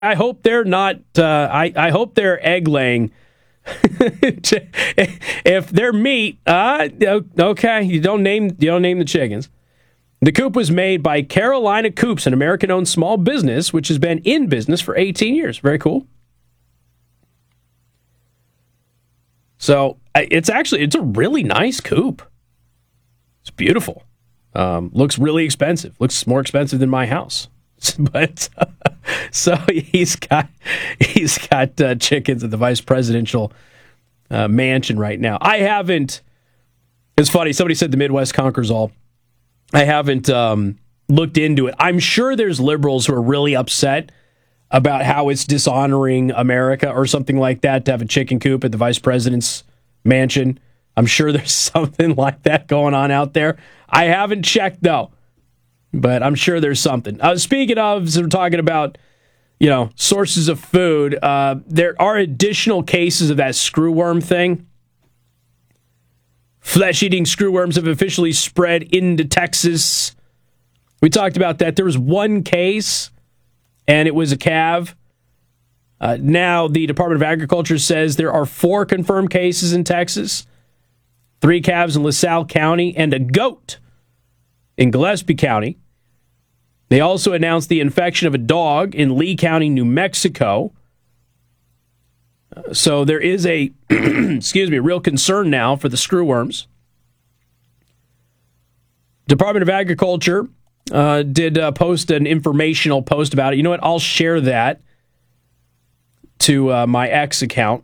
I hope they're not. I hope they're egg laying. If they're meat, okay, you don't name the chickens. The coop was made by Carolina Coops, an American-owned small business which has been in business for 18 years. Very cool. So it's a really nice coop. It's beautiful. Looks really expensive. Looks more expensive than my house. But so he's got chickens at the vice presidential mansion right now. I haven't. It's funny. Somebody said the Midwest conquers all. I haven't looked into it. I'm sure there's liberals who are really upset about how it's dishonoring America or something like that to have a chicken coop at the vice president's mansion. I'm sure there's something like that going on out there. I haven't checked, though, but I'm sure there's something. Speaking of, so we're talking about, sources of food, there are additional cases of that screwworm thing. Flesh-eating screwworms have officially spread into Texas. We talked about that. There was one case, and it was a calf. Now the Department of Agriculture says there are 4 confirmed cases in Texas, 3 calves in LaSalle County, and a goat in Gillespie County. They also announced the infection of a dog in Lee County, New Mexico. So there is a real concern now for the screwworms. Department of Agriculture did post an informational post about it. You know what? I'll share that to my X account.